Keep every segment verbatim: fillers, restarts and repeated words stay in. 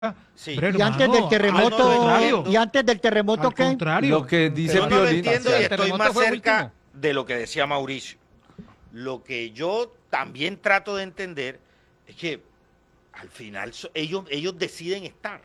Sí. Pero, Y antes del hermano, terremoto, al contrario. y antes del terremoto, al ¿qué? contrario. Lo que dice Yo no lo Piolín. entiendo Sí, y el estoy terremoto más fue cerca último. de lo que decía Mauricio. Lo que yo también trato de entender es que al final so- ellos, ellos deciden estar.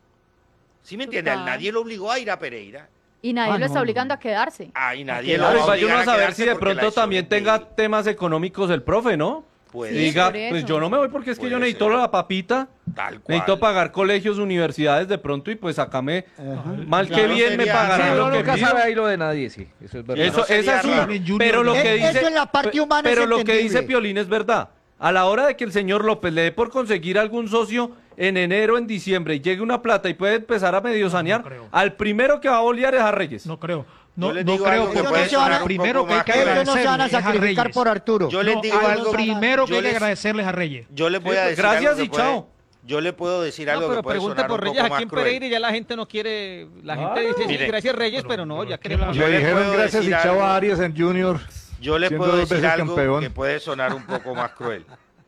¿Sí me entiendes? Total. Nadie lo obligó a ir a Pereira. Y nadie Ah, lo está no, obligando no. a quedarse. Ahí nadie Claro, lo Claro, va y a vaya uno obligar a saber quedarse si de porque la pronto decisión también es de tenga ellos. temas económicos el profe, ¿no? Puede Sí, Diga, por eso. pues yo no me voy porque es que Puede yo necesito ser. la papita, Tal cual. necesito pagar colegios, universidades de pronto y pues acá me, mal que Claro, bien me sería- Sí, pagarán Claro, uno lo que nunca pido. sabe ahí lo de nadie, sí. Eso es verdad. Sí, Eso, no es sería así, raro. pero lo que Eh, dice, eso en la parte humana pero es lo que dice entendible. Piolín es verdad. A la hora de que el señor López le dé por conseguir algún socio en enero, en diciembre, y llegue una plata y puede empezar a medio sanear, creo. al primero que va a bolear es a Reyes. No creo. Yo No, les no digo creo algo que que puede puede sonar ser. un Primero poco que hay más que cruel. Ellos no se van a agradecerle es a sacrificar Reyes. por Arturo. Yo les No, digo a algo. lo primero que yo hay que les- agradecerles a Reyes. Yo le voy a Sí, decir gracias algo que y puede- chao. Yo le puedo decir No, algo pero que puede pregunte sonar por un Reyes poco aquí más en cruel. Pereira y ya la gente no quiere, la gente Claro. dice sí, Mire. gracias Reyes, Pero- pero no, pero ya ¿qué queremos. Yo la- le Le dijeron puedo gracias y decir chao algo. a Arias en Junior. Yo le siendo puedo dos decir veces algo campeón. que puede sonar un poco más cruel.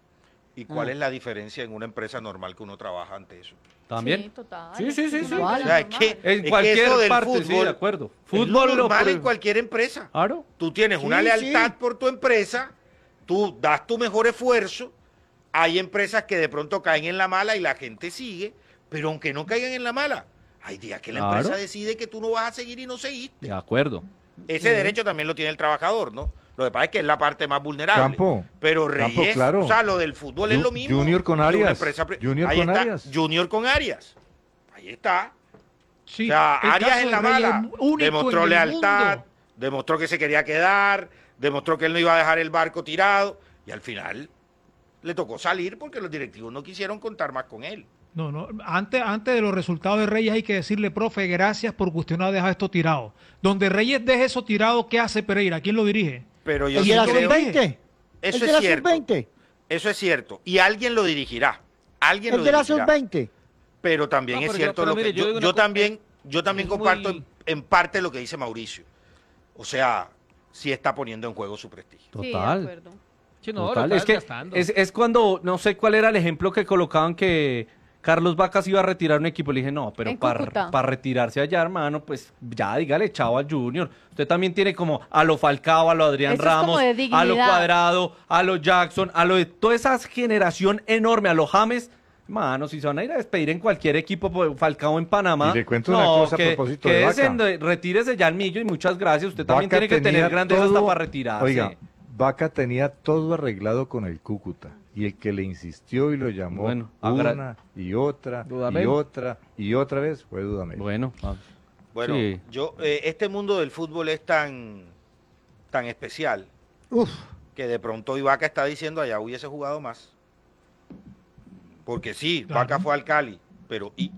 ¿Y cuál es la diferencia en una empresa normal que uno trabaja ante eso? También. Sí, total. Sí, sí, sí, sí. Igual, O sea, es normal. que, En es que cualquier eso del parte, sí, fútbol de acuerdo. es Fútbol lo lo normal prueba. en cualquier empresa. Claro. Tú tienes una Sí, lealtad sí. por tu empresa, tú das tu mejor esfuerzo. Hay empresas que de pronto caen en la mala y la gente sigue, pero aunque no caigan en la mala, hay días que la Claro. empresa decide que tú no vas a seguir y no seguiste. De acuerdo. Ese derecho también lo tiene el trabajador, ¿no? Lo que pasa es que es la parte más vulnerable. Campo, Pero Campo, Reyes, claro. o sea, lo del fútbol es Ju- lo mismo. Junior con que una Arias. empresa pri- Junior Ahí con está, Arias. Junior con Arias. Ahí está. Sí, O sea, el Arias caso en de la Reyes mala es único demostró en el lealtad, mundo. demostró que se quería quedar, demostró que él no iba a dejar el barco tirado y al final le tocó salir porque los directivos no quisieron contar más con él. No, no, antes, antes de los resultados de Reyes hay que decirle, profe, gracias porque usted no ha dejado esto tirado. Donde Reyes deje eso tirado, ¿qué hace Pereira? ¿Quién lo dirige? Pero yo ¿El sí de la creo- sub veinte? Eso ¿El de es la cierto. sub veinte? Eso es cierto. Y alguien lo dirigirá. Alguien ¿El lo de la dirigirá. sub veinte? Pero también No, es pero yo- cierto pero lo mire, que yo yo, digo una yo cosa, también yo también es comparto muy- en, en parte lo que dice Mauricio. O sea, sí está poniendo en juego su prestigio. Sí, de Total. acuerdo. Sí, no, lo Total, está es que desgastando. es, es cuando, no sé cuál era el ejemplo que colocaban que Carlos Vacas iba a retirar un equipo. Le dije, no, pero En para Cúcuta. retirarse allá, hermano, pues ya dígale chao al Junior. Usted también tiene como a lo Falcao, a lo Adrián Eso es como Ramos, de a lo dignidad. Cuadrado, a lo Jackson, a lo de toda esa generación enorme, a los James. Mano, si se van a ir a despedir en cualquier equipo, pues, Falcao en Panamá. Y le cuento no, una cosa a que, propósito de quédese Vaca. en- retírese ya al millo y muchas gracias. Usted también Vaca tiene que tener tenía grandeza hasta todo- para retirarse. Oiga, Vaca tenía todo arreglado con el Cúcuta. Y el que le insistió y lo llamó Bueno, agra- una y otra Dudamel. y otra y otra vez fue Dudamel. Bueno, ah, Bueno, sí. yo eh, este mundo del fútbol es tan tan especial Uf, que de pronto Ibaka está diciendo allá hubiese jugado más. Porque sí, Claro. Vaca fue al Cali, pero y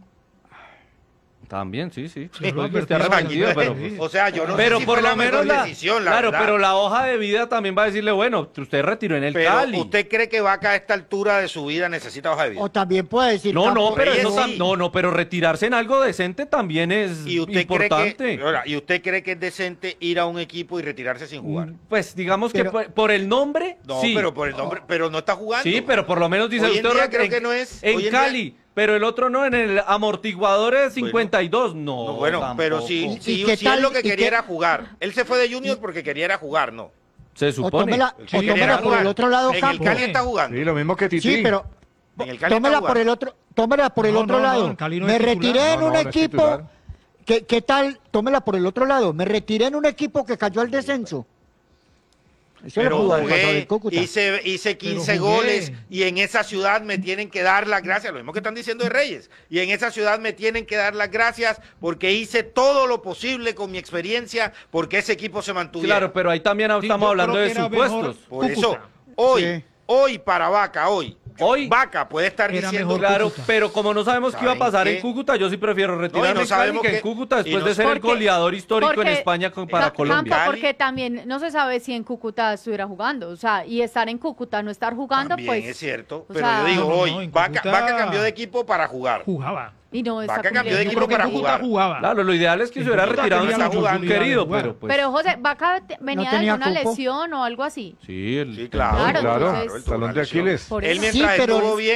También, sí, sí. Sí, lo Puede que esté advertido, arrepentido, sí. pero, Sí. o sea, yo no pero sé si por fue lo la menos mejor la, decisión, la claro, verdad. pero la hoja de vida también va a decirle, bueno, usted retiró en el Pero Cali. ¿usted cree que Vaca a esta altura de su vida necesita hoja de vida? o también puede decir... No, no, Campo, pero Reyes eso tam- sí. no, no, pero retirarse en algo decente también es ¿Y usted importante. cree que ahora, y usted cree que es decente ir a un equipo y retirarse sin jugar? Mm, Pues digamos Pero- que por, por el nombre, No, sí. pero por el nombre, pero no está jugando. Sí, pero por lo menos dice Hoy en usted día re- creo en, que no es. en Hoy en día- Cali, pero el otro no, en el amortiguadores cincuenta y dos, no. No, bueno, pero si, tampoco. si, ¿Y qué si él tal- lo que y quería qué- era jugar. Él se fue de Junior porque quería era jugar, no. Se O supone. tómela, Él o quería tómela era por jugar. el otro lado, En el Campo. Cali está jugando. Sí, lo mismo que Tití. Sí, pero En el Cali está tómela jugando. por el otro, tómela por el No, otro no, no, lado. en Cali no Me es titular. retiré en No, un no, no es equipo. titular. ¿Qué, ¿Qué tal? Tómela por el otro lado. Me retiré en un equipo que cayó al descenso. Eso le Pero pudo haber pasado jugué, al Cúcuta. hice, hice quince Pero jugué. goles y en esa ciudad me tienen que dar las gracias, lo mismo que están diciendo de Reyes, y en esa ciudad me tienen que dar las gracias porque hice todo lo posible con mi experiencia porque ese equipo se mantuviera. Claro, pero ahí también Sí, estamos yo hablando creo de que era mejor supuestos. Por eso, Cúcuta. hoy, Sí. hoy para Vaca, hoy, Hoy- Vaca puede estar Era diciendo... mejor Claro, Cúcuta. pero como no sabemos qué iba a ¿Saben pasar qué? en Cúcuta, yo sí prefiero retirarme no en Cali sabemos que en qué- Cúcuta y después no- de ser el Porque- goleador histórico en porque- España con- para Ca- Colombia. Campo, Cali. porque también no se sabe si en Cúcuta estuviera jugando, o sea, y estar en Cúcuta, no estar jugando, También pues... es cierto, o pero sea- yo digo No, no, hoy, no, en Vaca, Cúcuta- Vaca cambió de equipo para jugar. Jugaba. Y no está Vaca cambió de cumpliendo. Yo equipo creo que para en Cúcuta jugar. jugaba. Claro, lo ideal es que se hubiera Cúcuta retirado en tenía su la club posibilidad de querido, jugar. pero pues... Pero José, Vaca te- venía de tenía una cupo. lesión o algo así. Sí, el- Sí, claro, Claro, claro, entonces- él tuvo talón una de lesión. Aquiles. Por Él eso. mientras Sí, pero- estuvo bien,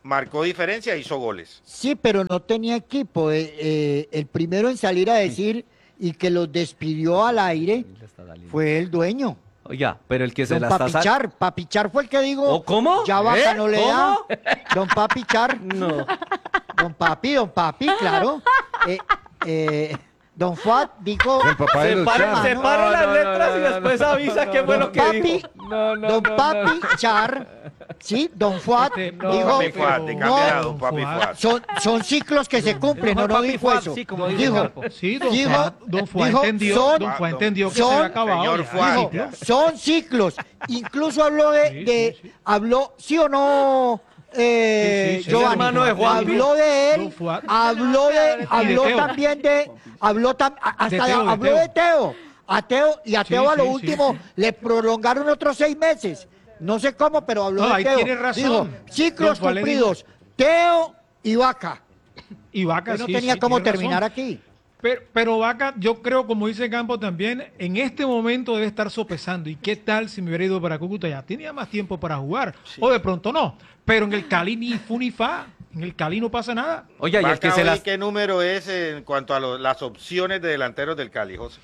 marcó diferencia, hizo goles. Sí, pero no tenía equipo. Eh, eh, el primero en salir a decir y que los despidió al aire fue el dueño. Oiga, pero el que se Don la está Papichar. sacando. Papichar fue el que dijo. ¿O cómo? Ya Vaca ¿Eh? no le ¿Cómo? da. Don Papichar. No. Don Papi, don Papi, claro. Eh, eh, don Fuad dijo. El papá de los Separa, Char. separa No, las no, letras no, y no, después no, avisa no, qué fue Don lo que Papi, dijo. No, no, don no, Papi no. Char, sí, don Fuad Este, no, dijo. Papi Fuad, te no, cambia a don Papi Fuad. Fuad. son, son ciclos que se cumplen, no, Mejor no Papi dijo Fuad, eso. sí, como dice Dijo, Marco. Sí, don dijo- Fuad, don Fuad dijo, entendió, son- don Fuad don- entendió que son- se había acabado. señor ya. Fuad, dijo, ya. son ciclos. Incluso habló de, Sí, de- sí, sí. habló, sí o no, eh, Sí, sí, sí. Giovanni, ¿Es hermano de Juanpi? habló de él, Don Fuad. habló de, habló Teo. también de, habló tam- a- hasta De Teo, de habló Teo. de Teo, a Teo y a Sí, Teo a lo sí, sí. último le prolongaron otros seis meses. No sé cómo, pero habló No, de ahí Teo. tiene razón. Dijo, ciclos Don Fuad le cumplidos, Teo y Vaca. Y Vaca Él no sí, tenía sí, cómo tiene terminar razón. aquí. Pero, pero Vaca, yo creo, como dice Campo también, en este momento debe estar sopesando. ¿Y qué tal si me hubiera ido para Cúcuta? Ya tenía más tiempo para jugar. O de pronto no. Pero en el Cali ni fu ni fa. En el Cali no pasa nada. Oiga, y el que Vaca, se hoy, las... ¿qué número es en cuanto a lo- las opciones de delanteros del Cali, José?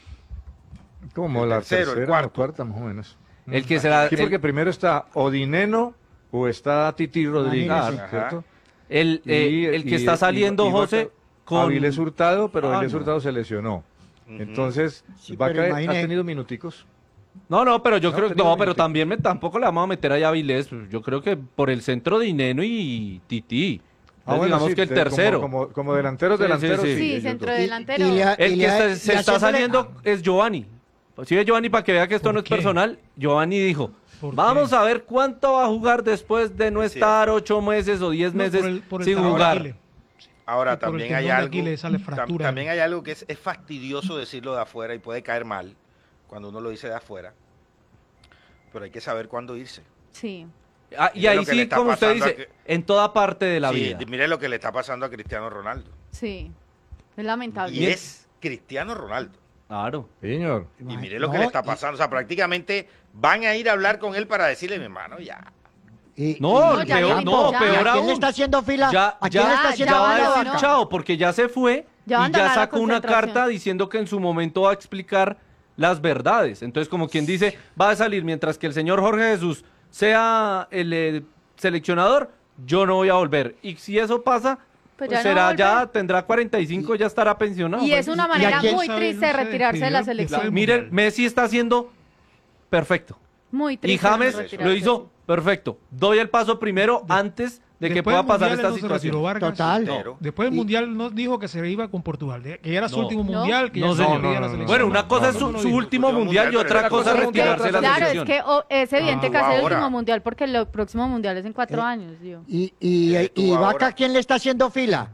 Como El la tercero, el tercera, cuarto. la cuarta más o menos. El que se la... Sí, el- porque primero está o Dineno o está Titi Rodríguez, Imagínese. ¿cierto? El, eh, Y- el que y- está y- saliendo, y Vaca- José, con... Avilés Hurtado, pero Ah, Avilés no. Hurtado se lesionó. Entonces, Sí, Vaca pero ha imagine- tenido minuticos. No, no, pero yo No, creo tenía no, un pero minuto. también me, tampoco le vamos a meter allá a Avilés. Yo creo que por el centro de Ineno y Titi. Ah, Entonces, bueno, digamos sí, que el de- como- tercero. Como, como delanteros, Sí, delanteros, sí, sí. sí. Sí, ellos centro dos. delantero. Y- y le- El y que le- se, y se está haciéndole- saliendo es Giovanni. Si ve Giovanni para que vea que esto ¿Por no es qué? personal, Giovanni dijo, ¿Por vamos qué? a ver cuánto va a jugar después de no Es estar ocho meses o diez No, meses por el- por el sin talón de jugar. Aquiles. Ahora, Y por el también tendón hay de algo, Aquiles sale tam- fractura. también hay algo que es, es fastidioso decirlo de afuera y puede caer mal cuando uno lo dice de afuera, pero hay que saber cuándo irse. Sí. Ah, y Mire ahí lo que le sí, está como usted pasando dice, a que- en toda parte de la Sí, vida. mire lo que le está pasando a Cristiano Ronaldo. Sí, es lamentable. Y es Cristiano Ronaldo. Claro. Señor. Y mire lo No, que le está y- pasando. O sea, prácticamente van a ir a hablar con él para decirle, mi hermano, ya. Y- No, y- ya peor, viene, no, ya. peor ¿A quién aún. le está haciendo fila? Ya, ¿A quién le ya, está ya haciendo ya va va a fila a la decir no. chao, porque ya se fue Ya va a y ya andar a la sacó una concentración. carta diciendo que en su momento va a explicar las verdades. Entonces, como quien dice, va a salir mientras que el señor Jorge Jesús sea el eh, seleccionador, yo no voy a volver. Y si eso pasa, Pues pues ya no será va a ya, volver. tendrá cuarenta y cinco, ya estará pensionado. Y pues. es una ¿Y a manera quién muy sabe? triste de No se retirarse de la despidió después selección. del Miren, Mundial. Messi está haciendo perfecto. Muy Y triste. James retirarse. lo hizo perfecto. Doy el paso primero antes de que Después pueda del pasar Mundial, esta él no se retiró, situación. Vargas. Total. Pero- Después del Y- Mundial no dijo que se iba con Portugal, de- que era su No. último No. Mundial, que No, ya se señor. despedía de la No, no, no, selección. Bueno, una cosa es No, su, no lo su dijo. último Último mundial y mundial, otra pero cosa es era retirarse de la Claro, selección. es que oh, es evidente que Ah, hace el ahora. último mundial porque el próximo mundial es en cuatro años. Digo. Y, y, Eres tú y ahora. Vaca, ¿quién le está haciendo fila?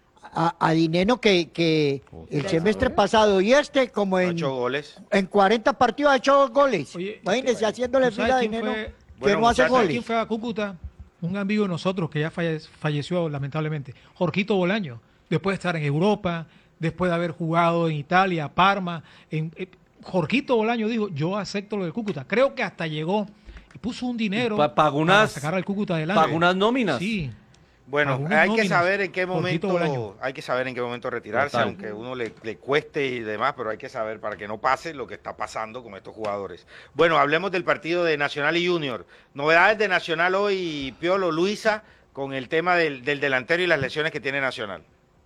A, a Dineno que, que el semestre pasado y este como en, Ocho goles. en cuarenta partidos ha hecho dos goles. Oye, Imagínense haciéndole ¿tú sabes fila a quién Dineno fue? que Bueno, no hace muchachos, ¿Sabes goles. quién fue a Cúcuta? Un amigo de nosotros que ya falle- falleció lamentablemente, Jorgito Bolaño, después de estar en Europa, después de haber jugado en Italia, Parma, en, eh, Jorgito Bolaño dijo, yo acepto lo del Cúcuta. Creo que hasta llegó y puso un dinero Pa- pagó para unas- sacar al Cúcuta adelante. Pagó unas nóminas. Sí. Bueno, Algunas hay que nóminas. saber en qué Jorgito momento, Bolaño. hay que saber en qué momento retirarse, Total. aunque uno le, le cueste y demás, pero hay que saber para que no pase lo que está pasando con estos jugadores. Bueno, hablemos del partido de Nacional y Junior. Novedades de Nacional hoy, Piolo, Luisa, con el tema del, del delantero y las lesiones que tiene Nacional.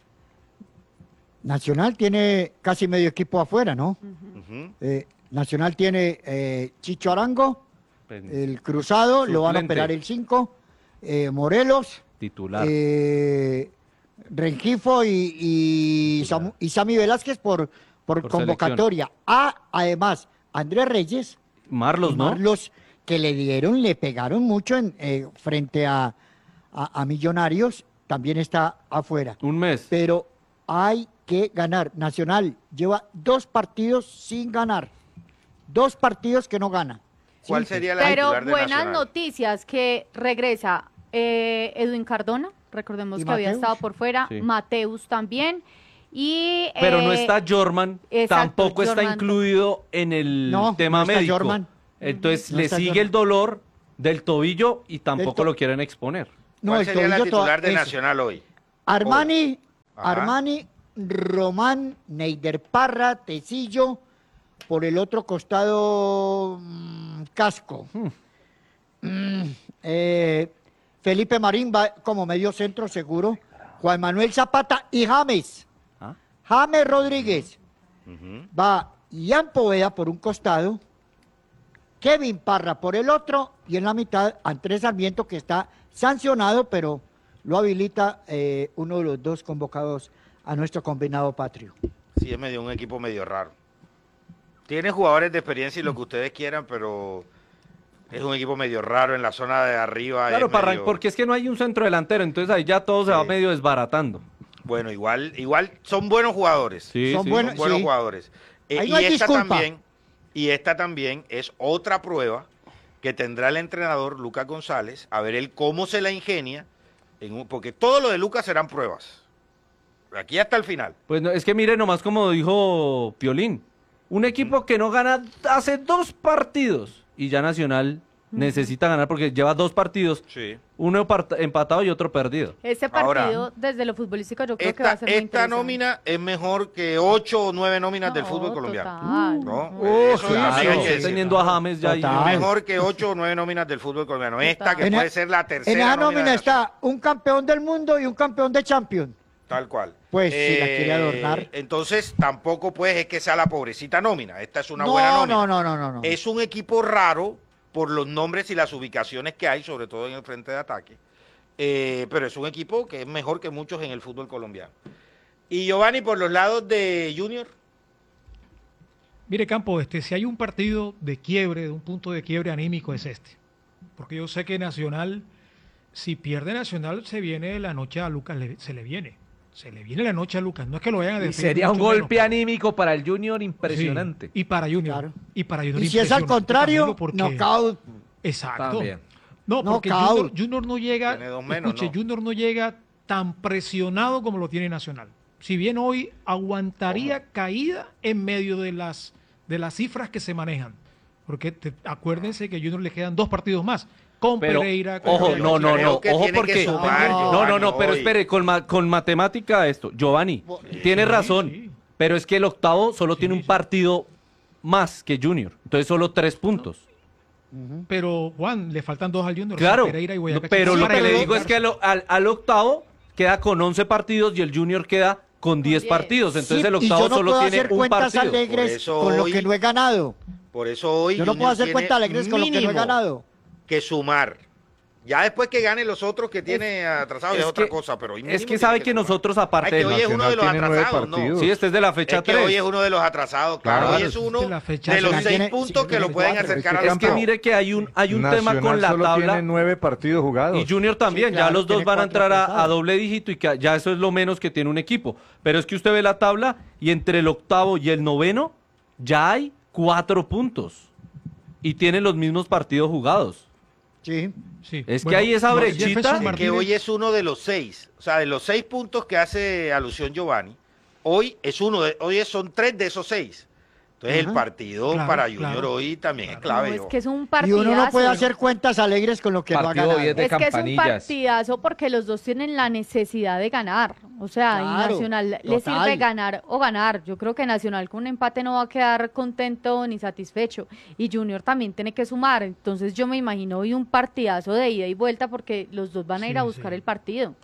Nacional tiene casi medio equipo afuera, ¿no? Ujú. Eh, Nacional tiene eh, Chicho Arango, Pen- el Cruzado, lo van a Suplente. operar el cinco, eh, Morelos, Titular. eh, Rengifo y, y, Samu- y Sammy Velázquez por, por, Por convocatoria. A, además, Andrés Reyes Marlos, y ¿no? Marlos, que le dieron, le pegaron mucho en, eh, frente a, a- a Millonarios, también está afuera. Un mes. Pero hay que ganar. Nacional lleva dos partidos sin ganar. Dos partidos que no gana. ¿Cuál Sí. sería la Pero titular de buenas Nacional? noticias que regresa eh, Edwin Cardona, recordemos ¿Y que había Mateus? estado por fuera, Sí. Mateus también. Y, Pero no eh, está Jorman, exacto, tampoco está Jorman. incluido en el No, tema no está médico. Jorman. Entonces No le está sigue Jorman. el dolor del tobillo y tampoco to- lo quieren exponer. No, ¿Cuál el sería la tobillo toda- titular de eso. Nacional hoy? Armani, Ajá. Armani, Román, Neider Parra, Tecillo, por el otro costado, mm, Casco. Mm, eh, Felipe Marín va como medio centro seguro. Juan Manuel Zapata y James. ¿Ah? James Rodríguez. Ujú. Va Ian Poveda por un costado, Kevin Parra por el otro, y en la mitad Andrés Sarmiento, que está sancionado, pero lo habilita eh, uno de los dos convocados a nuestro combinado patrio. Sí, es medio un equipo medio raro. Tiene jugadores de experiencia y lo que ustedes quieran, pero es un equipo medio raro en la zona de arriba. Claro, es para- medio- porque es que no hay un centro delantero, entonces ahí ya todo se va Sí. medio desbaratando. Bueno, igual, igual son buenos jugadores. Sí, Son sí. buenos- Son buenos sí. jugadores. Eh, Ahí y no hay esta disculpa. también, y esta también es otra prueba que tendrá el entrenador Lucas González, a ver él cómo se la ingenia, en un- porque todo lo de Lucas serán pruebas. Aquí hasta el final. Pues no, es que mire nomás como dijo Piolín, un equipo que no gana hace dos partidos y ya Nacional necesita ganar porque lleva dos partidos, Sí. uno part- empatado y otro perdido. Ese Ahora, partido, desde lo futbolístico, yo creo que va Esta, a ser muy esta interesante. nómina es mejor que ocho o nueve nóminas del No, fútbol colombiano. total. ¿No? Oh, Eso sí, también sí, hay que sí, decirlo. teniendo a James ya. y- Total. Mejor que ocho o nueve nóminas del fútbol colombiano. Esta que En puede e- ser la tercera. En esa nómina nómina de Nacional. está un campeón del mundo y un campeón de Champions. Tal cual. Pues, si la quiere adornar. Entonces, tampoco pues es que sea la pobrecita nómina. Esta es una No, buena nómina. no, no, no, no, no. Es un equipo raro por los nombres y las ubicaciones que hay, sobre todo en el frente de ataque. Eh, pero es un equipo que es mejor que muchos en el fútbol colombiano. Y Giovanni, por los lados de Junior. Mire, Campo, este, si hay un partido de quiebre, de un punto de quiebre anímico, es este. Porque yo sé que Nacional, si pierde Nacional, se viene la noche a Lucas, le- se le viene. Se le viene la noche a Lucas. No es que lo vayan a Y despedir, sería un mucho menos, golpe pero- anímico para el Junior Sí, impresionante. y para Junior. Claro. Y para Junior Y si es al impresionante, contrario, Camilo, porque- knockout. Exacto. También. No, porque Knockout. Junior, Junior no llega, Tiene dos menos, escuche, ¿no? Junior no llega tan presionado como lo tiene Nacional. Si bien hoy aguantaría caída en medio de las de las cifras que se manejan. Porque te- acuérdense que a Junior le quedan dos partidos más. Con Pero, Pereira. con ojo, Pereira. no, no, Creo no, que ojo tiene que porque... sumar, No, no, Giovanni, no, pero hoy. espere, con, ma- con matemática esto. Giovanni, tiene Sí, razón, sí. pero es que el octavo solo Sí, tiene un sí. partido más que Junior, entonces solo tres puntos. Pero, Juan, le faltan dos al Junior. Claro, Pereira y no, Boyacá pero Chico, lo para que le que digo es que al, al- al octavo queda con once partidos y el Junior queda con diez diez. partidos, entonces Sí, el y yo octavo no solo puedo tiene hacer un cuentas partido. alegres Por eso con lo hoy- que no he ganado. Por eso hoy Yo no puedo Junior hacer tiene cuentas alegres con lo que no he mínimo ganado. que sumar. Ya después que gane los otros que tiene atrasados es, es otra que- cosa, pero hoy Es mínimo que tiene sabe que sumar. nosotros Ay, aparte que de hoy es uno de los Nacional tiene nueve atrasados, ¿no? partidos. Sí, este es de la fecha Es que hoy tres. es uno de los atrasados, claro. Claro. Hoy es uno Es de la fecha de los tres. seis Tiene- puntos sí, que lo tiene pueden cuatro. acercar Es al que Es que octavo. mire que hay un, hay un tema Nacional con la solo tabla. tiene nueve partidos jugados. Y Junior también, Sí, ya claro, los dos tiene van a cuatro entrar a, a atrasados. doble dígito y que ya eso es lo menos que tiene un equipo. Pero es que usted ve la tabla y entre el octavo y el noveno ya hay cuatro puntos. Y tienen los mismos partidos jugados. Sí. Sí. Es que hay esa brechita. Jefferson Es que Martínez- hoy es uno de los seis. O sea, de los seis puntos que hace alusión Giovanni, hoy es uno de, hoy es- son tres de esos seis. Entonces el Ajá. partido Claro, para Junior claro. hoy también es No, clave. es ¿no? que es un Y partidazo. uno no puede hacer cuentas alegres con lo que no ha Partido ganado. hoy es de Es que es un campanillas. partidazo porque los dos tienen la necesidad de ganar. O sea, y Claro, Nacional le total. sirve ganar o ganar. Yo creo que Nacional con un empate no va a quedar contento ni satisfecho. Y Junior también tiene que sumar. Entonces yo me imagino hoy un partidazo de ida y vuelta porque los dos van a ir Sí, a buscar sí. el partido.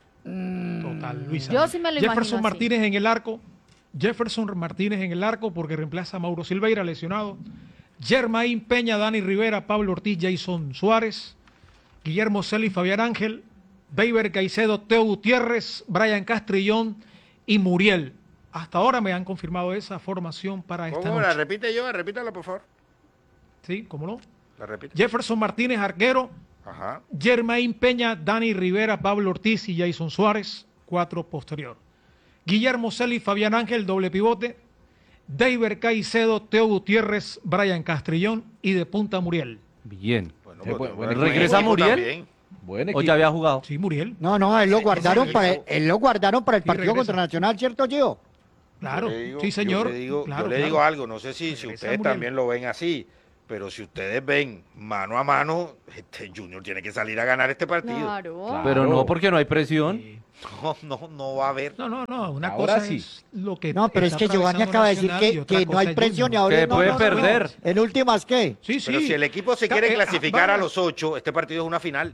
Total, Luisa. Yo sí me lo imagino Jefferson así. Martínez en el arco. Jefferson Martínez en el arco porque reemplaza a Mauro Silveira lesionado. Germain Peña, Dani Rivera, Pablo Ortiz, Jason Suárez, Guillermo Celi, Fabián Ángel, Beiber Caicedo, Teo Gutiérrez, Brian Castrillón y Muriel. Hasta ahora me han confirmado esa formación para esta ¿Cómo la noche. repite yo? Repítala, por favor. Sí, ¿cómo no? La repite. Jefferson Martínez, arquero. Ajá. Germain Peña, Dani Rivera, Pablo Ortiz y Jason Suárez, cuatro posterior. Guillermo Celi, Fabián Ángel, doble pivote. David Caicedo, Teo Gutiérrez, Brian Castrillón y de punta Muriel. Bien. Bueno, Sí, pues, bueno, bueno, ¿regresa equipo Muriel? también. Buen O equipo. ya había jugado. Sí, Muriel. No, no, él lo Sí, guardaron sí, para sí. él lo guardaron para el Sí, partido regresa. contra Nacional, ¿cierto, Gio? Claro. Yo le digo- Sí, señor. Yo le digo, Claro, yo le claro. digo algo, no sé si, si Regresa ustedes Muriel. también lo ven así, pero si ustedes ven mano a mano, este Junior tiene que salir a ganar este partido. Claro. Pero no, porque no hay presión. Sí. No, no, no va a haber. No, no, no, una Ahora cosa sí. es lo que No, pero es está que Giovanni atravesando acaba de decir Nacional y que, otra que no cosa hay es presión y Junior. ahora Que no, puede no, no, perder. no. ¿En últimas qué? Sí, sí. Pero si el equipo se Ca- quiere eh, clasificar a vamos. los ocho, este partido es una final.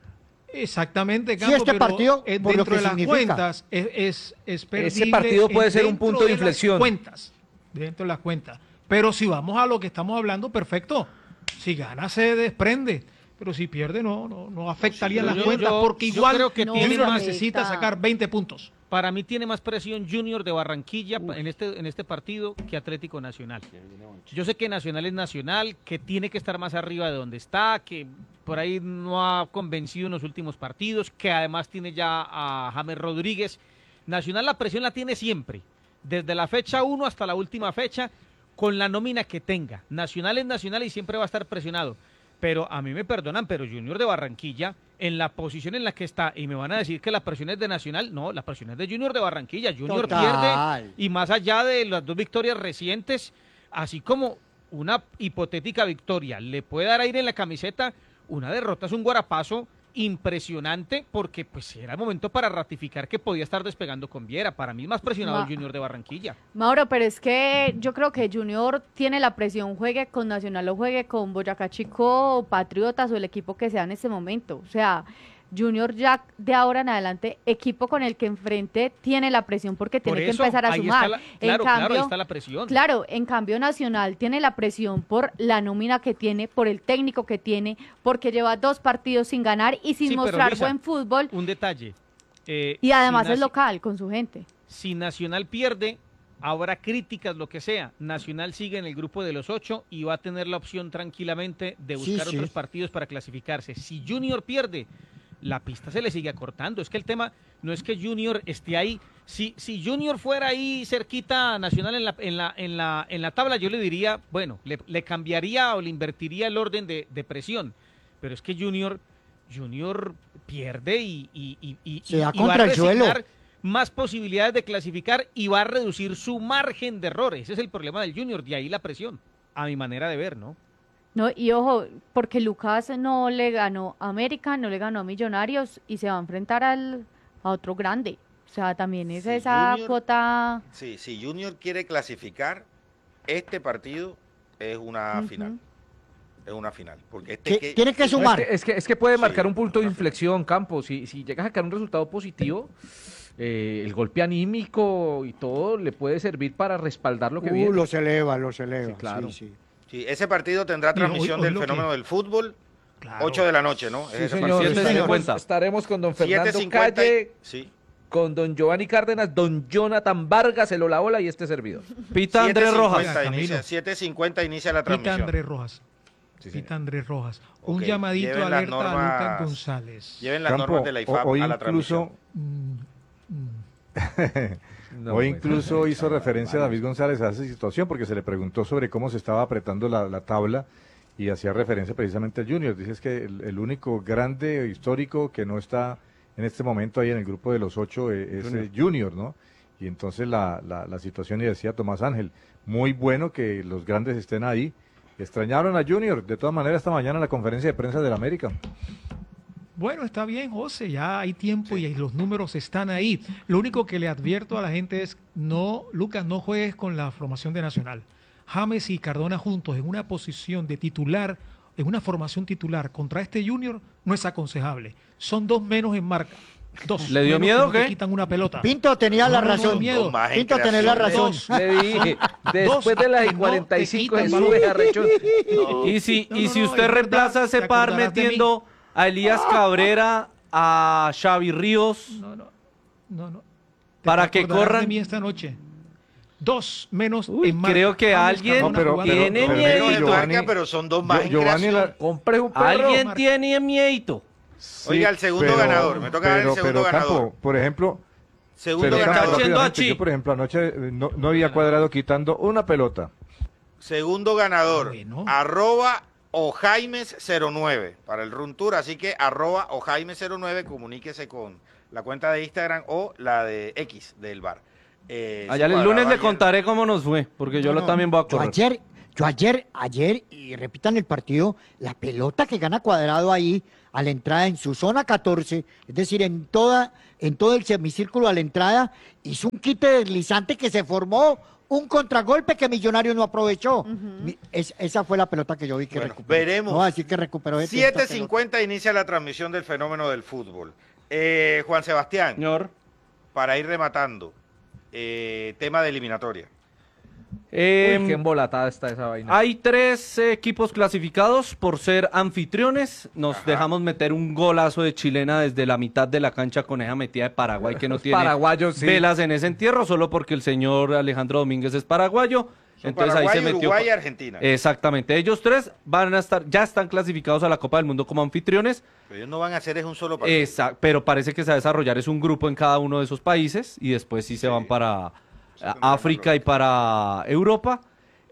Exactamente, Sí, Campo, este pero partido, eh, por lo dentro que de las significa. cuentas es, es, es perdible partido puede en- ser un dentro punto de las inflexión. Cuentas, dentro de las cuentas. Pero si vamos a lo que estamos hablando, perfecto. Si gana se desprende, pero si pierde no no, no afectaría Yo- las yo- cuentas yo- porque yo igual creo que No, tiene Junior más- necesita afecta. sacar veinte puntos. Para mí tiene más presión Junior de Barranquilla en este, en este partido que Atlético Nacional. Yo sé que Nacional es Nacional, que tiene que estar más arriba de donde está, que por ahí no ha convencido en los últimos partidos, que además tiene ya a James Rodríguez. Nacional la presión la tiene siempre, desde la fecha uno hasta la última fecha, con la nómina que tenga. Nacional es Nacional y siempre va a estar presionado. Pero a mí me perdonan, pero Junior de Barranquilla, en la posición en la que está, y me van a decir que la presión es de Nacional, no, la presión es de Junior de Barranquilla. Junior Total. pierde, y más allá de las dos victorias recientes, así como una hipotética victoria le puede dar aire en la camiseta, una derrota es un guarapazo impresionante, porque pues era el momento para ratificar que podía estar despegando con Viera. Para mí es más presionado Ma- el Junior de Barranquilla. Mauro, pero es que yo creo que Junior tiene la presión, juegue con Nacional o juegue con Boyacá Chico o Patriotas o el equipo que sea en este momento. O sea, Junior ya de ahora en adelante, equipo con el que enfrente, tiene la presión porque Por tiene eso, que empezar a ahí sumar. está la- en claro, claro, cambio, ahí está la presión. Claro, en cambio Nacional tiene la presión por la nómina que tiene, por el técnico que tiene, porque lleva dos partidos sin ganar y sin Sí, pero, mostrar Luisa, buen fútbol Un detalle. eh, y además si es Naci- local con su gente. Si Nacional pierde, habrá críticas, lo que sea. Nacional sigue en el grupo de los ocho y va a tener la opción tranquilamente de Sí, buscar sí. otros partidos para clasificarse. Si Junior pierde, la pista se le sigue acortando. Es que el tema no es que Junior esté ahí. Si, si Junior fuera ahí cerquita a Nacional en la, en la, en la, en la tabla, yo le diría, bueno, le, le cambiaría o le invertiría el orden de, de presión. Pero es que Junior, Junior pierde y, y, y, y- Se da y va contra a el suelo. resignar más posibilidades de clasificar y va a reducir su margen de errores. Ese es el problema del Junior, de ahí la presión, a mi manera de ver, ¿no? No, y ojo, porque Lucas no le ganó a América, no le ganó a Millonarios y se va a enfrentar al, a otro grande. O sea, también es Sí, esa Junior- cuota. Sí, si Junior quiere clasificar, este partido es una Ujú. final. Es una final. Porque este Que- que, tiene que este- sumar. Pues, Es que, es que, es que puede Sí, marcar un punto de una inflexión, Campos. Si, si llegas a sacar un resultado positivo, eh, el golpe anímico y todo le puede servir para respaldar lo que Uh, viene. los eleva, los eleva. Sí, claro. Sí, sí. Sí, ese partido tendrá Y hoy- transmisión hoy del lo que- fenómeno del fútbol, Claro. ocho de la noche, ¿no? Sí, Es ese señor. partido. siete Estaremos, cincuenta. estaremos con don Fernando siete cincuenta y- Calle, Sí. con don Giovanni Cárdenas, don Jonathan Vargas, el Ola Ola y este servidor. Pita Andrés Rojas. Oiga, Camilo. Inicia, siete cincuenta inicia la Pita transmisión. Andrés Rojas. Sí, Pita señor. Andrés Rojas. Un Ok, llamadito de lleven las alerta a normas- Lucas González. Lleven las Campo, normas de la I F A o- hoy a la incluso, Mm, mm. No, hoy pues. incluso hizo referencia a David González a esa situación porque se le preguntó sobre cómo se estaba apretando la, la tabla y hacía referencia precisamente al Junior. Dice es que el, el único grande histórico que no está en este momento ahí en el grupo de los ocho eh, es Junior. eh, Junior, ¿no? Y entonces la, la, la situación, y decía Tomás Ángel, muy bueno que los grandes estén ahí. Extrañaron a Junior, de todas maneras, esta mañana en la conferencia de prensa del América. Bueno, está bien, José, ya hay tiempo y los números están ahí. Lo único que le advierto a la gente es, no, Lucas, no juegues con la formación de Nacional. James y Cardona juntos en una posición de titular, en una formación titular contra este Junior, no es aconsejable. Son dos menos en marca. Dos. ¿Le dio menos miedo que o no te qué? quitan una pelota. Pinto tenía No, la no, no, razón. miedo. Dos más en Pinto tenía la razón. creación. Le dije, después Dos de las que no cuarenta y te cinco quitan se balón. sube arrechón. Y si, No, y no, si no, usted es verdad, reemplaza ese te par acordarás de mí. metiendo a Elías Cabrera, a Xavi Ríos, No, no, no, no. Te Para que acordarás corran. de mí esta noche. Dos menos Uy, en marca. creo que James, alguien Cardona No, pero- jugando. pero- tiene pero miedo. Menos en Giovanni- marca, pero son dos más Yo- en Giovanni creación. la- Compre un perro. alguien Marca. tiene miedito. Sí, Oiga, el segundo ganador, me toca dar el pero- segundo pero, ganador. Campo, por ejemplo, Segundo pero, está Campo, ganador. haciendo rápidamente, achi. yo, por ejemplo, anoche eh, no, no había cuadrado quitando una pelota. Segundo ganador, Bueno. arroba Ojaimes cero nueve para el Run Tour, así que arroba Ojaimes cero nueve, comuníquese con la cuenta de Instagram o la de X del bar. Eh, Allá sí, el lunes cuadraba le ayer. contaré cómo nos fue, porque yo No, lo no, también voy a yo correr. ayer, Yo ayer, ayer, y repitan el partido, la pelota que gana Cuadrado ahí, a la entrada en su zona catorce, es decir, en toda, en todo el semicírculo a la entrada, hizo un quite deslizante que se formó un contragolpe que Millonario no aprovechó. Mi- es- esa fue la pelota que yo vi que Bueno, recuperó. veremos. No, así que recuperó. esta siete pelota. cincuenta inicia la transmisión del fenómeno del fútbol. Eh, Juan Sebastián, Señor. para ir rematando, eh, tema de eliminatoria. Eh, Uy, qué embolatada está esa vaina. Hay tres eh, equipos clasificados por ser anfitriones. Nos Ajá. dejamos meter un golazo de chilena desde la mitad de la cancha con esa metida de Paraguay que no Los tiene paraguayos, sí. velas en ese entierro, solo porque el señor Alejandro Domínguez es paraguayo. Son Entonces Paraguay, ahí se metió. Uruguay y Argentina. Exactamente. Ellos tres van a estar, ya están clasificados a la Copa del Mundo como anfitriones. Pero ellos no van a hacer es un solo partido. Esa- pero parece que se va a desarrollar es un grupo en cada uno de esos países y después sí se Sí. van para Se a- tendrán África y lógica. para Europa.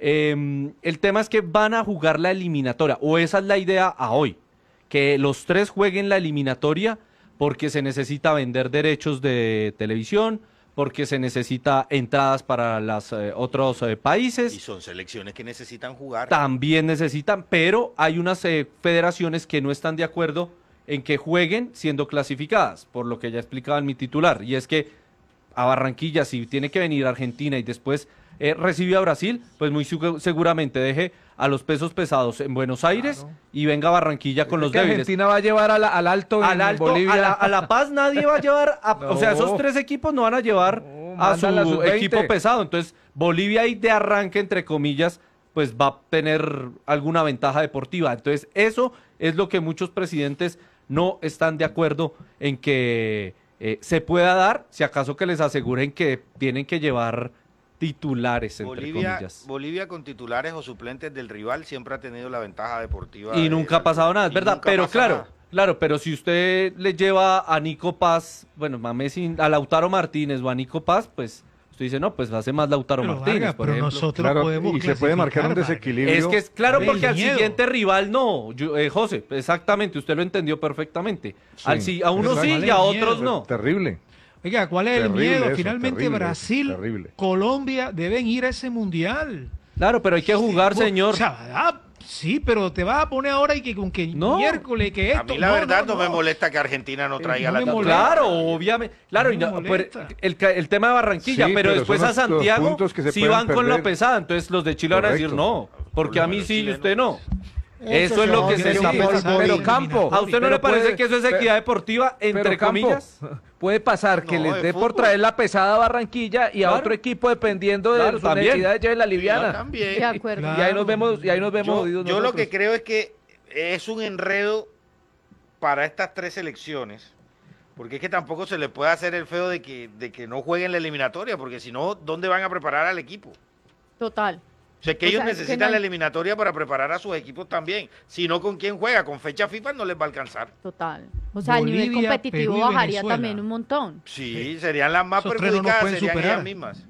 Eh, el tema es que van a jugar la eliminatoria, o esa es la idea a hoy, que los tres jueguen la eliminatoria porque se necesita vender derechos de televisión, porque se necesita entradas para los otros eh, países. Y son selecciones que necesitan jugar. También necesitan, pero hay unas eh, federaciones que no están de acuerdo en que jueguen siendo clasificadas, por lo que ya explicaba en mi titular, y es que a Barranquilla, si tiene que venir a Argentina y después eh, recibe a Brasil, pues muy su- seguramente deje a los pesos pesados en Buenos Aires y venga a Barranquilla con los que débiles. Argentina va a llevar a la- al alto Al en alto, Bolivia. a la, a La Paz nadie va a llevar, a- o sea, esos No. tres equipos no van a llevar No, a mandan la su sub veinte. equipo pesado. Entonces, Bolivia ahí de arranque, entre comillas, pues va a tener alguna ventaja deportiva. Entonces, eso es lo que muchos presidentes no están de acuerdo en que eh, se pueda dar, si acaso que les aseguren que tienen que llevar titulares, entre Bolivia, comillas. Bolivia con titulares o suplentes del rival siempre ha tenido la ventaja deportiva. Y de- nunca ha pasado nada, es y verdad. nunca Pero pasa claro, nada. claro, pero si usted le lleva a Nico Paz, bueno, a Messi, a Lautaro Martínez o a Nico Paz, pues usted dice, no, pues hace más Lautaro Pero, Martínez, Vargas, por pero ejemplo. nosotros Claro, podemos y se puede marcar un clasificar, desequilibrio. Es que es claro El porque al miedo. siguiente rival no, yo- eh, José, exactamente, usted lo entendió perfectamente. Sí, Al, si- a unos exacto. sí y a ¿Cuál es el otros miedo? no. Terrible. Oiga, ¿cuál es Terrible el miedo? eso, Finalmente terrible, Brasil, terrible. Colombia deben ir a ese mundial. Claro, pero hay que jugar, Vos- señor. O sea, ah, sí, pero te vas a poner ahora y que con que No. miércoles, que A esto. mí la verdad no, me molesta que Argentina no traiga no la me titular. molesta. Claro, obviamente. Claro, No y me no, pues, molesta. el, ca- el tema de Barranquilla, Sí, pero, pero después son a los- los Santiago puntos que se sí pueden van con la perder. pesada. Entonces los de Chile van a decir Correcto. no, porque a mí Los sí y chilenos. usted no. Eso Eso es lo se que va se a está hacer un pasando. Pero Campo, ¿A usted no pero le parece puede- que eso es pero- equidad deportiva, entre Pero, Campo, comillas? puede pasar que No, les de dé por fútbol. traer la pesada a Barranquilla y a Claro. otro equipo dependiendo de Claro, sus también. necesidades lleven la Yo liviana. también. De acuerdo. Claro. Y ahí nos vemos, y ahí nos vemos Yo, jodidos yo lo nosotros. que creo es que es un enredo para estas tres selecciones, porque es que tampoco se le puede hacer el feo de que, de que no jueguen la eliminatoria, porque si no, ¿dónde van a preparar al equipo? Total. O sea, que O ellos sea, que necesitan no hay- la eliminatoria para preparar a sus equipos también. Si no, ¿con quién juega? Con fecha FIFA no les va a alcanzar. Total. O sea, el nivel Bolivia, competitivo Perú y bajaría Venezuela. también un montón. Sí, serían las más Esos tres no nos perjudicadas, pueden serían superar. ellas mismas.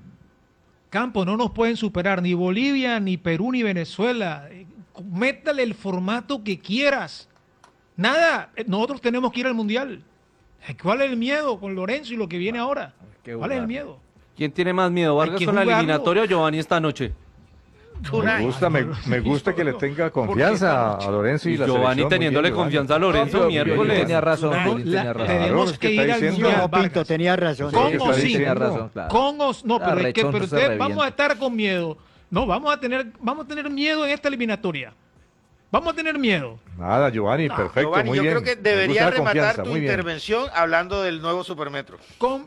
Campo, no nos pueden superar ni Bolivia, ni Perú, ni Venezuela. Eh, Métale el formato que quieras. Nada, eh, nosotros tenemos que ir al Mundial. Eh, ¿Cuál es el miedo con Lorenzo y lo que viene ahora? que ¿Cuál es el jugar. miedo? ¿Quién tiene más miedo, Vargas que con la jugarlo. eliminatoria o Giovanni esta noche? Me gusta, me, me gusta que le tenga confianza a Lorenzo y, Y la Giovanni selección, muy teniéndole bien, Giovanni. confianza a Lorenzo No, miércoles. tenía razón, No, Piolín la- tenía razón. Claro, tenemos es que que está ir al diciendo- Mundial, No, Pinto, Vargas. tenía razón. Sí, Con que o está sin. diciendo. Tenía razón, claro. Con o- no, La pero, es que, rechonza pero se usted, revienta. vamos a estar con miedo. No, vamos a tener, vamos a tener miedo en esta eliminatoria. Vamos a tener miedo. Nada, Giovanni, perfecto, Giovanni, muy yo bien. creo que Me gusta debería la rematar confianza, tu muy bien. intervención hablando del nuevo Supermetro. Con...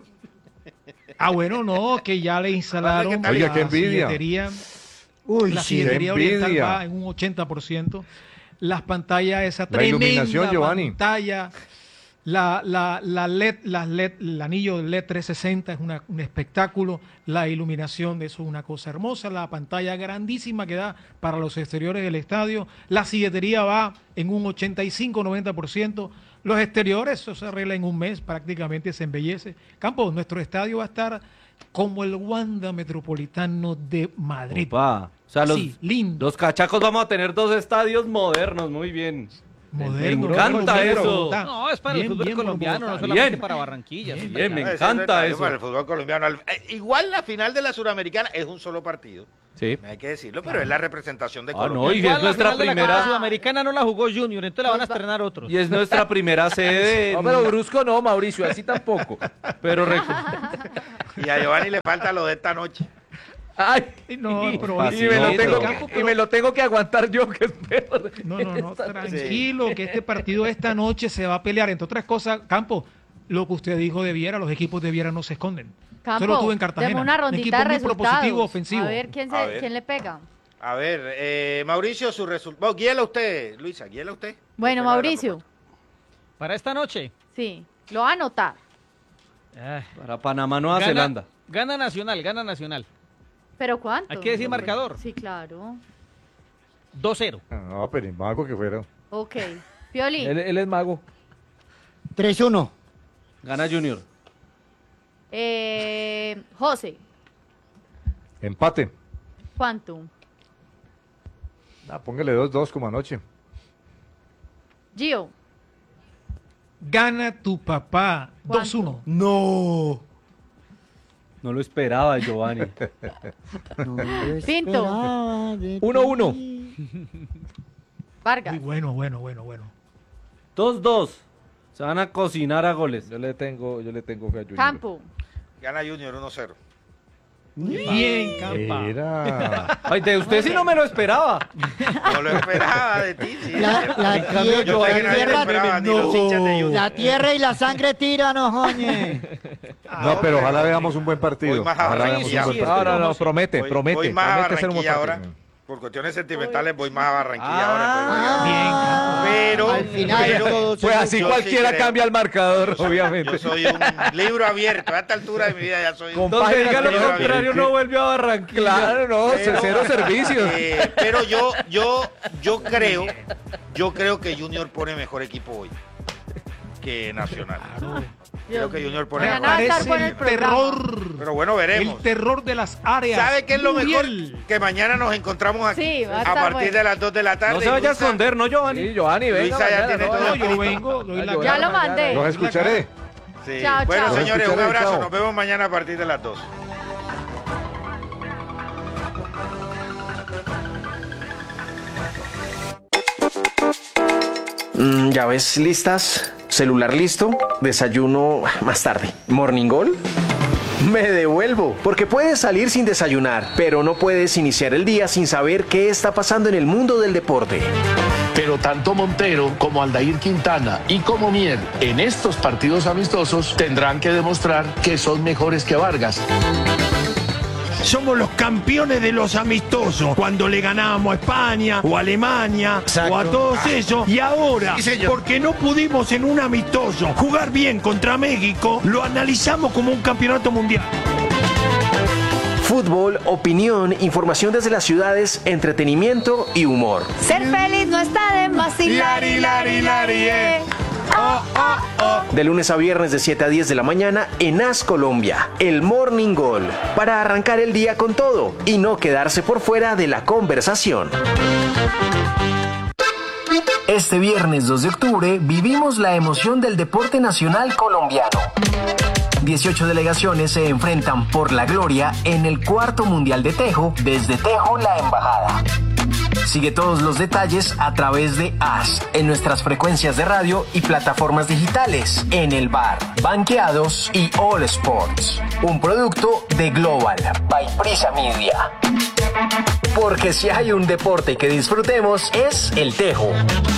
Ah, bueno, no, que ya le instalaron Oiga, la qué envidia. silletería. Uy, La sí. silletería qué oriental envidia. va en un ochenta por ciento. Las pantallas, esa La tremenda iluminación, Giovanni. pantalla, la, la, la L E D, las L E D, el anillo del L E D trescientos sesenta es una- un espectáculo. La iluminación de eso es una cosa hermosa. La pantalla grandísima que da para los exteriores del estadio. La silletería va en un ochenta y cinco noventa por ciento. Los exteriores, eso se arregla en un mes, prácticamente se embellece. Campos, nuestro estadio va a estar como el Wanda Metropolitano de Madrid. Opa. O sea, los, Sí, lindo. los cachacos vamos a tener dos estadios modernos, muy bien. Moderno. Me encanta bien, eso. Bogotá. No, es para Bien, el fútbol bien por colombiano, no Bogotá. solamente Bien. para Barranquilla. Bien, sí, bien, me claro. encanta Ese es eso. Para el fútbol colombiano. Al- eh, Igual la final de la Suramericana es un solo partido, Sí. hay que decirlo, pero es la representación de Ah, Colombia. no, y Igual es la nuestra final de la primera- Copa Sudamericana no la jugó Junior, entonces la van a estrenar otros. Y es nuestra primera sede. No, en- pero brusco no, Mauricio, así tampoco. Pero re- Y a Giovanni le falta lo de esta noche. Ay, No, pero Fácil. y me, lo Sí, tengo pero- que, y me lo tengo que aguantar yo, que es peor. No, no, no, tranquilo, que este partido esta noche se va a pelear. Entre otras cosas, Campo, lo que usted dijo de Viera, los equipos de Viera no se esconden. Campo, Solo tuve en Cartagena. deme una Un rondita equipo de muy resultados. propositivo, ofensivo. A ver quién, se, A ver. quién le pega. A ver, eh, Mauricio, su resultado. Bueno, guíela usted, Luisa, guíela usted. Bueno, Usted la de la Mauricio, Para esta noche. sí, lo va a anotar. Ah, Para Panamá, Nueva gana, Zelanda. Gana Nacional, gana Nacional. ¿Pero cuánto? Hay que decir marcador. Sí, claro. dos cero. No, pero ni mago que fuera. Ok. Pioli, Él, él es mago. tres uno. Gana Junior. eh, José, Empate. ¿cuánto? Ah, póngale dos dos como anoche. Gio, Gana tu papá. ¿Cuánto? dos uno. No. No lo esperaba, Giovanni. Pinto, uno uno. Vargas, Muy bueno, bueno, bueno, bueno. dos dos. Se van a cocinar a goles. Yo le tengo, yo le tengo fe a Junior. Campo, Gana Junior uno cero. Bien, Campa. Era. Ay, de usted sí no me lo esperaba. No lo esperaba de ti, sí. La, la En cambio, tie- Yo sé la que nadie lo tierra, esperaba, ni los hinchas de Junior. la tierra y la sangre tiran, ojoñe. No, pero ojalá veamos un buen Voy partido. más a Ojalá Barranquilla. veamos un Sí, buen sí, No, partido. no, no, promete, Voy- promete. Voy más a promete ser un buen Barranquilla ahora. partido. Por cuestiones sentimentales voy más a Barranquilla Ah. ahora. Pero, Al final pero- todo se- Pues así yo sí cualquiera creo- cambia el marcador, Yo obviamente. soy un libro abierto. A esta altura de mi vida ya soy un Donde diga lo libro contrario, abierto. no vuelve a Barranquilla. Claro, no, Pero- cero servicios. Eh, pero yo, yo, yo creo, yo creo que Junior pone mejor equipo hoy que Nacional. Creo que Junior pone Mañana mejor va a estar equipo. con el programa. terror. Pero bueno, veremos. El terror de las áreas. ¿Sabe qué es lo mejor? Mundial. Que mañana nos encontramos aquí Sí, va a a, estar partir bueno. de las dos de la tarde. No se vaya a Luisa, esconder, ¿no, Giovanni? Sí, Giovanni, venga. Luisa ya mañana, tiene no, todo No, yo- yo vengo, doy la Ya Ya cara. lo mandé. Los escucharé. Sí. Chao, Bueno, chao. señores, un Escucharé, abrazo. chao. Nos vemos mañana a partir de las dos. Mm, llaves listas, celular listo, desayuno más tarde. ¿Morning Goal? Me devuelvo, porque puedes salir sin desayunar, pero no puedes iniciar el día sin saber qué está pasando en el mundo del deporte. Pero tanto Montero como Aldair Quintana y como Mier en estos partidos amistosos tendrán que demostrar que son mejores que Vargas. Somos los campeones de los amistosos, cuando le ganábamos a España o a Alemania o a todos ellos. Y ahora, porque no pudimos en un amistoso jugar bien contra México, lo analizamos como un campeonato mundial. Fútbol, opinión, información desde las ciudades, entretenimiento y humor. Ser feliz no está de más. Hilari, hilari, hilari, eh. Oh, oh, oh. De lunes a viernes de siete a diez de la mañana en As Colombia, el Morning Goal, para arrancar el día con todo y no quedarse por fuera de la conversación. Este viernes dos de octubre vivimos la emoción del deporte nacional colombiano. dieciocho delegaciones se enfrentan por la gloria en el cuarto Mundial de Tejo, desde Tejo la Embajada. Sigue todos los detalles a través de A S, en nuestras frecuencias de radio y plataformas digitales, en el bar, Banqueados y All Sports. Un producto de Global, by Prisa Media. Porque si hay un deporte que disfrutemos, es el tejo.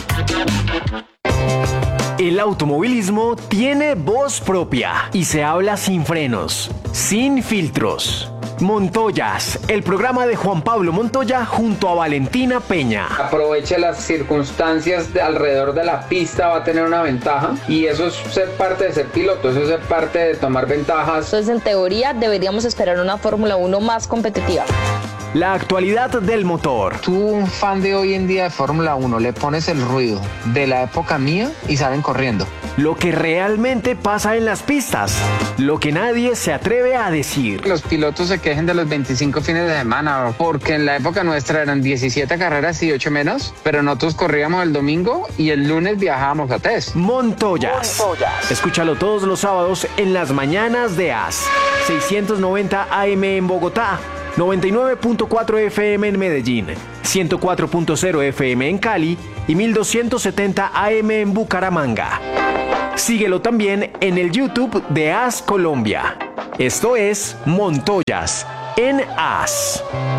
El automovilismo tiene voz propia y se habla sin frenos, sin filtros. Montoyas, el programa de Juan Pablo Montoya junto a Valentina Peña. Aproveche las circunstancias de alrededor de la pista, va a tener una ventaja y eso es ser parte de ser piloto, eso es ser parte de tomar ventajas. Entonces, en teoría, deberíamos esperar una Fórmula uno más competitiva. La actualidad del motor. Tú, un fan de hoy en día de Fórmula uno, le pones el ruido de la época mía y salen corriendo. lo que realmente pasa en las pistas, lo que nadie se atreve a decir. Los pilotos se quejen de los veinticinco fines de semana, porque en la época nuestra eran diecisiete carreras y ocho menos, pero nosotros corríamos el domingo y el lunes viajábamos a test. Montoyas. Montoyas. Escúchalo todos los sábados en las mañanas de A S. seiscientos noventa A M en Bogotá, noventa y nueve punto cuatro F M en Medellín, ciento cuatro punto cero F M en Cali y mil doscientos setenta A M en Bucaramanga. Síguelo también en el YouTube de A S Colombia. Esto es Montoyas en A S.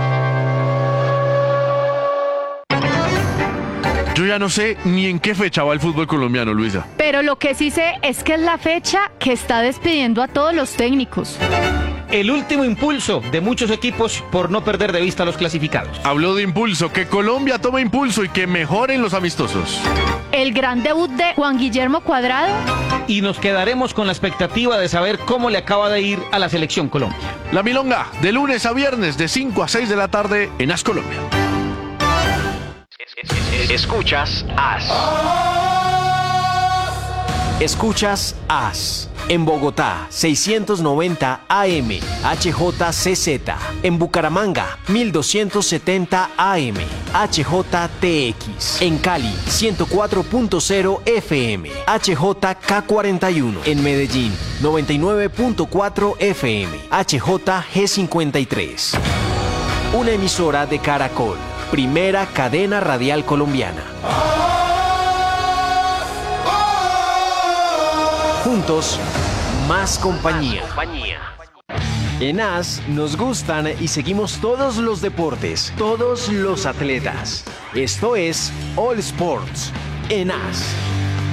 Yo ya no sé ni en qué fecha va el fútbol colombiano, Luisa. Pero lo que sí sé es que es la fecha que está despidiendo a todos los técnicos. El último impulso de muchos equipos por no perder de vista a los clasificados. Habló de impulso, que Colombia tome impulso y que mejoren los amistosos. El gran debut de Juan Guillermo Cuadrado. Y nos quedaremos con la expectativa de saber cómo le acaba de ir a la selección Colombia. La Milonga, de lunes a viernes, de cinco a seis de la tarde en A S Colombia. Escuchas A S. Escuchas A S. En Bogotá, seiscientos noventa A M, H J C Z. En Bucaramanga, mil doscientos setenta A M, H J T X. En Cali, ciento cuatro punto cero F M, H J K cuarenta y uno. En Medellín, noventa y nueve punto cuatro F M, H J G cincuenta y tres. Una emisora de Caracol, primera cadena radial colombiana. Juntos, más compañía. En A S nos gustan y seguimos todos los deportes, todos los atletas. Esto es All Sports en A S.